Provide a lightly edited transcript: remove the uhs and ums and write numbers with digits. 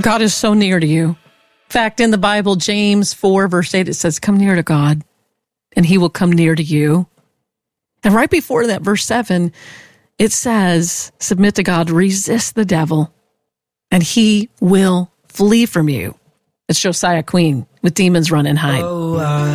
God is so near to you. In fact, in the Bible, James 4, verse 8, it says, come near to God, and he will come near to you. And right before that, verse 7, it says, submit to God, resist the devil, and he will flee from you. It's Josiah Queen with Demons Run and Hide.